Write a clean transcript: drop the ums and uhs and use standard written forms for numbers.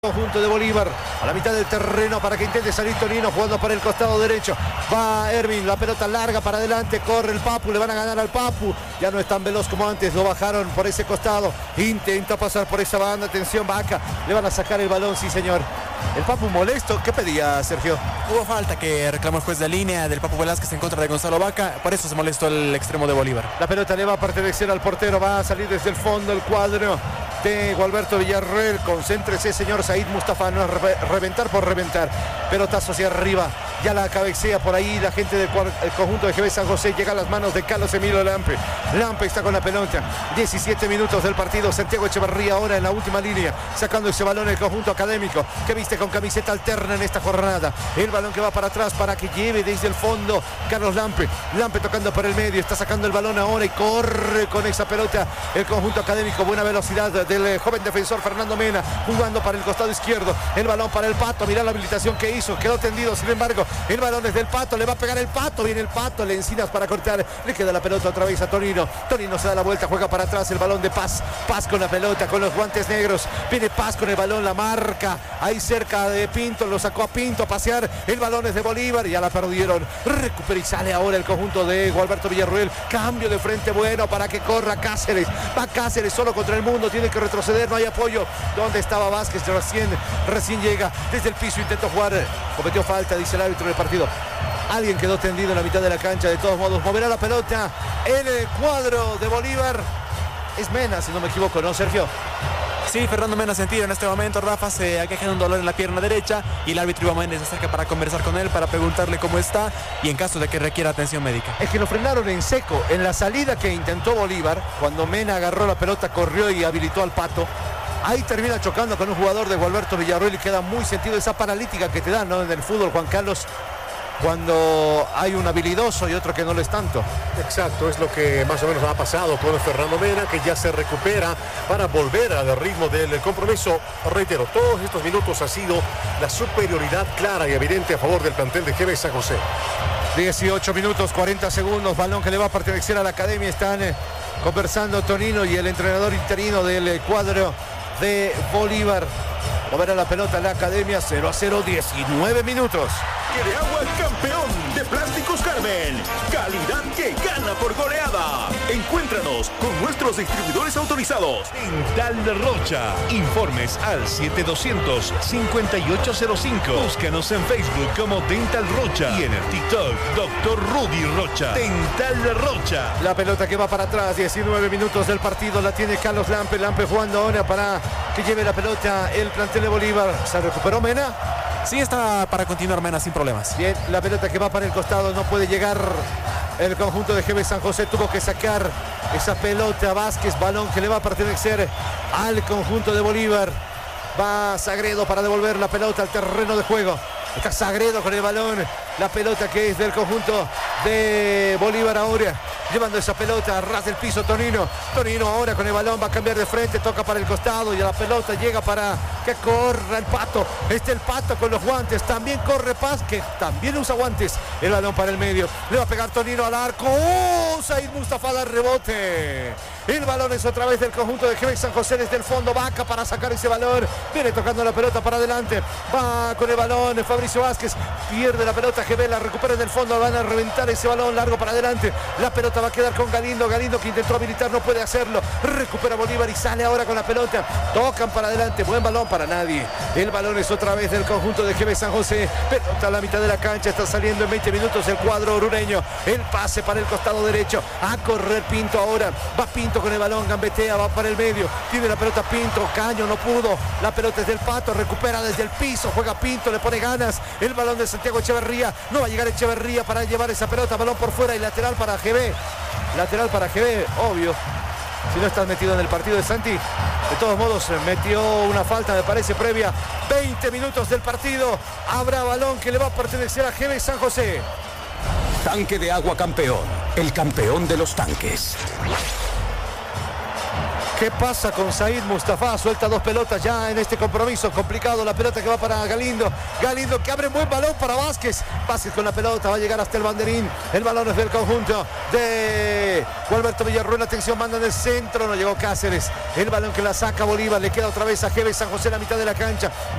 Conjunto de Bolívar a la mitad del terreno para que intente salir Tonino jugando para el costado derecho. Va Ervin, la pelota larga para adelante, corre el Papu, le van a ganar al Papu. Ya no es tan veloz como antes, lo bajaron por ese costado. Intenta pasar por esa banda, atención Vaca, le van a sacar el balón, sí señor. El Papu molesto, ¿qué pedía Sergio? Hubo falta que reclamó el juez de línea del Papu Velázquez en contra de Gonzalo Vaca, por eso se molestó el extremo de Bolívar. La pelota le va a pertenecer al portero, va a salir desde el fondo el cuadro de Gualberto Villarroel. Concéntrese señor Said Mustafa, no es reventar por reventar. Pelotazo hacia arriba, ya la cabecea por ahí la gente del conjunto de GB San José. Llega a las manos de Carlos Emilio Lampe. Lampe está con la pelota, 17 minutos del partido. Santiago Echeverría ahora en la última línea, sacando ese balón el conjunto académico, que viste con camiseta alterna en esta jornada. El balón que va para atrás para que lleve desde el fondo Carlos Lampe. Lampe tocando por el medio, está sacando el balón ahora y corre con esa pelota el conjunto académico. Buena velocidad del joven defensor Fernando Mena, jugando para el costado izquierdo. El balón para el Pato, mirá la habilitación que hizo, quedó tendido, sin embargo el balón desde el Pato, le va a pegar el Pato, viene el Pato, le encinas para cortar, le queda la pelota otra vez a Tonino. Tonino se da la vuelta, juega para atrás, el balón de Paz. Paz con la pelota, con los guantes negros, viene Paz con el balón, la marca ahí cerca de Pinto, lo sacó a Pinto a pasear. El balón es de Bolívar y ya la perdieron. Recupera y sale ahora el conjunto de Gualberto Villarroel. Cambio de frente bueno para que corra Cáceres. Va Cáceres solo contra el mundo, tiene que retroceder, no hay apoyo. ¿Dónde estaba Vázquez? Recién llega desde el piso, intentó jugar, cometió falta, dice el árbitro del partido. Alguien quedó tendido en la mitad de la cancha. De todos modos, moverá la pelota el cuadro de Bolívar. Es Mena, si no me equivoco, ¿no, Sergio? Sí, Fernando Mena sentido en este momento. Rafa se aqueja de un dolor en la pierna derecha y el árbitro Iván Méndez se acerca para conversar con él, para preguntarle cómo está y en caso de que requiera atención médica. Es que lo frenaron en seco en la salida que intentó Bolívar. Cuando Mena agarró la pelota, corrió y habilitó al Pato. Ahí termina chocando con un jugador de Gualberto Villarroel y queda muy sentido esa paralítica que te dan, ¿no?, en el fútbol, Juan Carlos, cuando hay un habilidoso y otro que no lo es tanto. Exacto, es lo que más o menos ha pasado con Fernando Mena, que ya se recupera para volver al ritmo del compromiso. Reitero, todos estos minutos ha sido la superioridad clara y evidente a favor del plantel de GB San José. 18 minutos, 40 segundos, balón que le va a pertenecer a la academia. Están conversando Tonino y el entrenador interino del cuadro de Bolívar. Moverá la pelota a la academia, 0-0, 19 minutos. De agua campeón de Plásticos Carmen. Calidad que gana por goleada. Encuéntranos con nuestros distribuidores autorizados. Dental Rocha. Informes al 7200-5805. Búscanos en Facebook como Dental Rocha y en el TikTok Dr. Rudy Rocha. Dental Rocha. La pelota que va para atrás, 19 minutos del partido, la tiene Carlos Lampe. Lampe jugando ahora para que lleve la pelota el plantel de Bolívar. ¿Se recuperó Mena? Sí, está para continuar Mena sin problemas. Bien, la pelota que va para el costado, no puede llegar el conjunto de GB San José, tuvo que sacar esa pelota a Vázquez, balón que le va a pertenecer al conjunto de Bolívar. Va Sagredo para devolver la pelota al terreno de juego. Está Sagredo con el balón, la pelota que es del conjunto de Bolívar ahora, llevando esa pelota a ras del piso Tonino. Tonino ahora con el balón va a cambiar de frente, toca para el costado y a la pelota llega para que corra el Pato. El Pato con los guantes, también corre Paz, que también usa guantes. El balón para el medio, le va a pegar Tonino al arco. ¡Oh! Said Mustafa da rebote. El balón es otra vez del conjunto de GB San José desde el fondo. Vaca para sacar ese balón, viene tocando la pelota para adelante, va con el balón Fabricio Vázquez, pierde la pelota GB, la recupera en el fondo, van a reventar ese balón largo para adelante. La pelota va a quedar con Galindo, Galindo que intentó habilitar, no puede hacerlo, recupera Bolívar y sale ahora con la pelota, tocan para adelante, buen balón para nadie. El balón es otra vez del conjunto de GB San José, pelota a la mitad de la cancha, está saliendo en 20 minutos el cuadro orureño. El pase para el costado derecho, a correr Pinto ahora, va Pinto con el balón, gambetea, va para el medio, tiene la pelota Pinto, Caño no pudo, la pelota es del Pato, recupera desde el piso, juega Pinto, le pone ganas, el balón de Santiago Echeverría, no va a llegar Echeverría para llevar esa pelota, balón por fuera y lateral para GB, obvio, si no estás metido en el partido de Santi. De todos modos metió una falta, me parece, previa. 20 minutos del partido, habrá balón que le va a pertenecer a GB San José. Tanque de agua campeón, el campeón de los tanques. ¿Qué pasa con Said Mustafa? Suelta 2 pelotas ya en este compromiso. Complicado la pelota que va para Galindo. Galindo que abre buen balón para Vázquez. Vázquez con la pelota. Va a llegar hasta el banderín. El balón es del conjunto de Gualberto Villarruel. Atención, manda en el centro. No llegó Cáceres. El balón que la saca Bolívar. Le queda otra vez a Jeve San José en la mitad de la cancha.